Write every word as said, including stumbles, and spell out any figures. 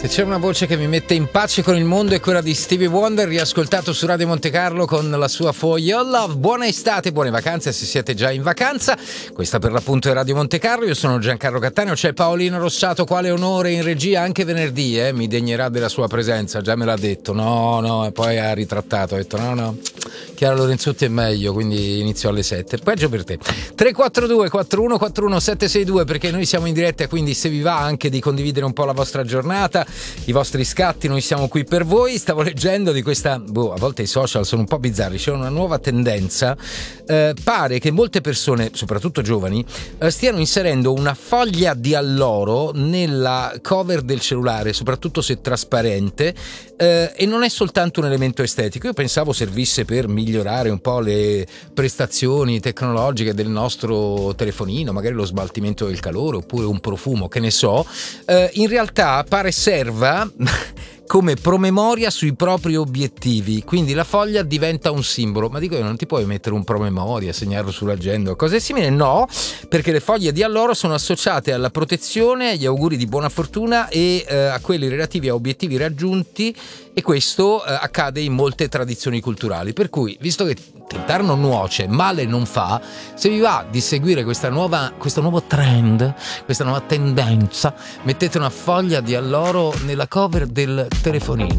Se c'è una voce che mi mette in pace con il mondo è quella di Stevie Wonder, riascoltato su Radio Monte Carlo con la sua For Your Love. Buona estate, buone vacanze se siete già in vacanza. Questa per l'appunto è Radio Monte Carlo, io sono Giancarlo Cattaneo, c'è Paolino Rossato, quale onore in regia anche venerdì, eh, mi degnerà della sua presenza, già me l'ha detto, no no, e poi ha ritrattato, ha detto no no, Chiara Lorenzutti è meglio, quindi inizio alle sette, peggio per te. Tre quattro due quattro uno quattro uno sette sei due, perché noi siamo in diretta, quindi se vi va anche di condividere un po' la vostra giornata, i vostri scatti, noi siamo qui per voi. Stavo leggendo di questa, boh, a volte i social sono un po' bizzarri, c'è una nuova tendenza, eh, pare che molte persone, soprattutto giovani, eh, stiano inserendo una foglia di alloro nella cover del cellulare, soprattutto se trasparente, eh, e non è soltanto un elemento estetico. Io pensavo servisse per migliorare un po' le prestazioni tecnologiche del nostro telefonino, magari lo smaltimento del calore oppure un profumo, che ne so. Eh, in realtà pare serva come promemoria sui propri obiettivi, quindi la foglia diventa un simbolo. Ma dico io, non ti puoi mettere un promemoria, segnarlo sull'agenda o cose simili? No, perché le foglie di alloro sono associate alla protezione, agli auguri di buona fortuna e eh, a quelli relativi a obiettivi raggiunti, e questo eh, accade in molte tradizioni culturali, per cui, visto che tentare non nuoce, male non fa, se vi va di seguire questa nuova, questo nuovo trend, questa nuova tendenza, mettete una foglia di alloro nella cover del telefonino.